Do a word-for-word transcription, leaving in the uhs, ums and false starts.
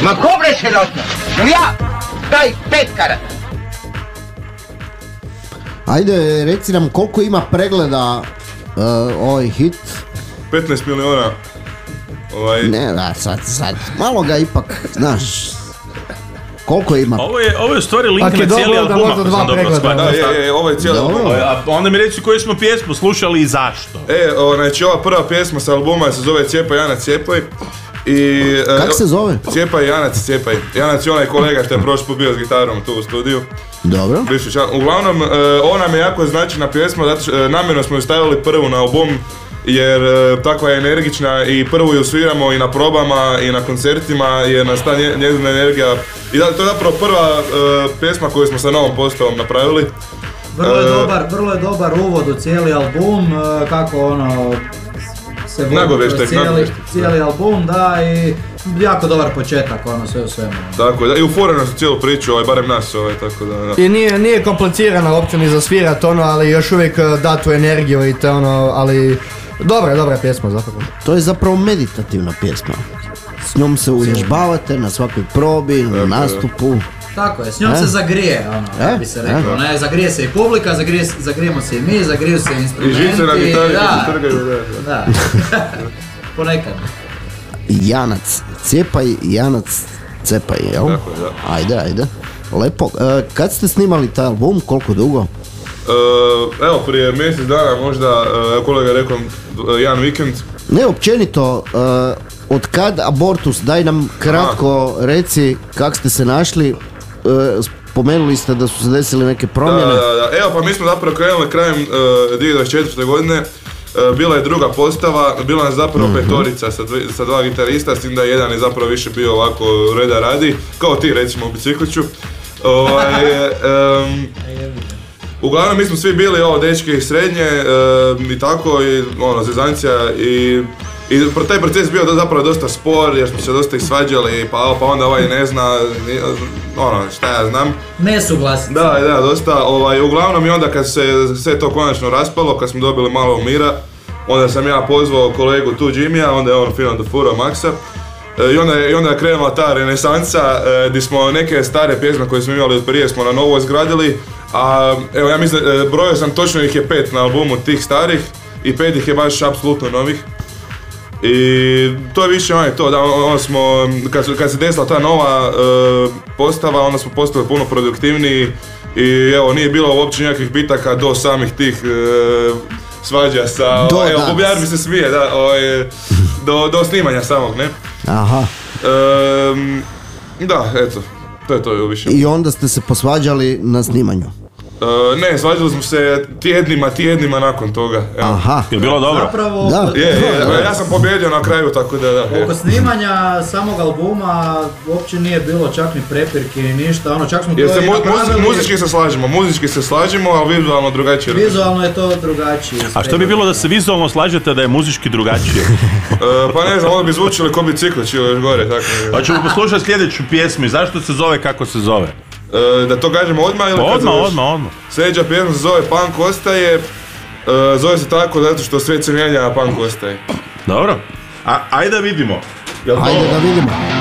Ma ko bre sirotinja? Jel ja? Daj pet karata. Ajde, reci nam koliko ima pregleda uh, ovaj hit. petnaest miliona. Ovaj... Ne, da, sad, sad, malo ga ipak, znaš, koliko ima? Ovo je, ovo je u stvari link Ako je na cijeli dobro, album, da možda ako dva sam dobro pregleda. shvatio. Da, je, je, ovo je cijeli Dobro. album. A onda mi reci koju smo pjesmu slušali i zašto. E, o, znači ova prva pjesma sa albuma se zove Cijepaj Janac Cijepaj. I, Kako se zove? Cijepaj Janac Cijepaj. Janac je onaj kolega što je prošli put bio s gitarom tu u studiju. Dobro. Uglavnom, uh, ona mi je jako značajna pjesma, zato što uh, namjerno smo ju stavili prvu na album, jer uh, takva je energična i prvu ju sviramo i na probama i na koncertima, jer nas ta nje, njezina energija... I da, to je zapravo prva uh, pjesma koju smo sa novom postavom napravili. Vrlo je Uh, dobar, vrlo je dobar uvod u cijeli album, uh, kako ono se vodi Nagovještaj, kroz cijeli, nagovještaj, cijeli album, da, i jako dobar početak, ono sve u svemu. Tako da, i uforeno su cijelu priču, ovaj, barem nas, ovaj, tako da... da. I nije, nije komplicirana uopće ni za svirat, ono, ali još uvijek uh, da tu energiju i te ono, ali dobra, dobra pjesma zapravo. To je zapravo meditativna pjesma. S njom se uvježbavate na svakoj probi, na nastupu. Tako je, s njom E? se zagrije, ono, E? e? bi se rekao, E? ne, zagrije se i publika, zagrije, zagrijemo se i mi, zagriju se i I instrumenti, žice na gitari da, se trgaju, da. da, ponekad. Janac, cijepaj, Janac, cepaj, jel? Tako je, da. Ajde, ajde. Lepo. E, kad ste snimali taj album, koliko dugo? Uh, evo, prije mjesec dana možda, uh, kolega je rekao, uh, jedan vikend. Ne, općenito, uh, od kad Abortus, daj nam kratko reci kak ste se našli, uh, spomenuli ste da su se desile neke promjene. Da, da, da. Evo, pa mi smo zapravo krenuli krajem uh, dvije tisuće dvadeset četvrte. godine. Uh, bila je druga postava, bila je zapravo mm-hmm. petorica sa, dve, sa dva gitarista, s tim da jedan je zapravo više bio ovako reda radi, kao ti recimo u bicikliću. Ovaj, um, uglavnom mi smo svi bili ovo dečki iz srednje um, i tako, i ono, zezancija i I taj proces bio zapravo dosta spor jer smo se dosta isvađali, pa, pa onda ovaj ne zna, ono šta ja znam. Nesuglasice. Da, da, dosta, ovaj, uglavnom i onda kad se sve to konačno raspalo, kad smo dobili malo mira, onda sam ja pozvao kolegu tu Jimmya, onda je on fino dofurao Maxa. I onda, je, I onda je krenula ta renesansa eh, gdje smo neke stare pjesme koje smo imali od prije smo na novo izgradili. A evo ja mislim, brojio sam točno ih je pet na albumu tih starih i pet ih je baš apsolutno novih. I to je više onaj to, da onda smo, kad, kad se desila ta nova uh, postava, onda smo postali puno produktivniji i evo, nije bilo uopće nikakvih bitaka do samih tih uh, svađa sa, do, evo, Bobljar mi se smije, da, ovaj, do, do snimanja samog, ne? Aha. Um, da, eto, to je to više. I onda ste se posvađali na snimanju? Uh, ne, svađali smo se tjednima, tjednima nakon toga. Evo. Aha. Je bilo dobro? Zapravo, Da. Je, je, ja sam pobjedio na kraju, tako da da. Je. oko snimanja samog albuma uopće nije bilo čak ni prepirki ni ništa, ono čak smo to Jer se i mu, napravili. muzi, muzički se slažemo, muzički se slažemo, ali vizualno drugačije. Vizualno je to drugačije. A što bi bilo da se vizualno slažete da je muzički drugačije? Uh, pa ne znam, onda bi zvučili ko biciklić ili još gore, tako. Pa ćemo poslušati sljedeću pjesmu, zašto se zove kako se zove? Uh, da to kažemo odmah ili kad Odmah, završi? odmah, odmah. Sljedeća pjesma se zove Punk ostaje, uh, zove se tako zato što svijet se mijenja, a punk ostaje. Dobro. A, ajde da vidimo. Jel to Ajde da vidimo.